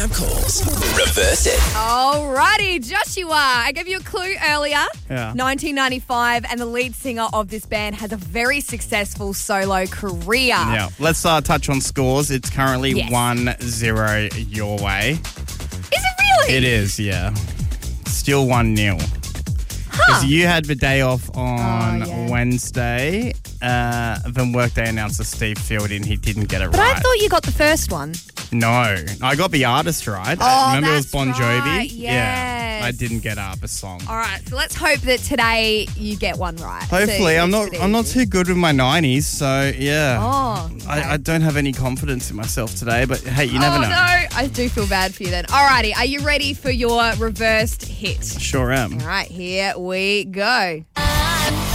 Calls. Reverse it. Alrighty, Joshua. I gave you a clue earlier. Yeah. 1995, and the lead singer of this band has a very successful solo career. Yeah. Let's touch on scores. It's currently Yes. 1-0 your way. Is it really? It is, yeah. Still 1-0. Because you had the day off on yeah. Wednesday. Then Workday announcer Steve Fielding, he didn't get it But right. I thought you got the first one. No, I got the artist right. Oh, Remember it was that's Bon Jovi? right, Yeah, yes. I didn't get a song. All right, so let's hope that today you get one right. Hopefully, So I'm it's not easy. too good with my 90s, so yeah. Oh, okay. I don't have any confidence in myself today, but hey, you never know. No, I do feel bad for you then. Alrighty, are you ready for your reversed hit? Sure am. All right, here we go.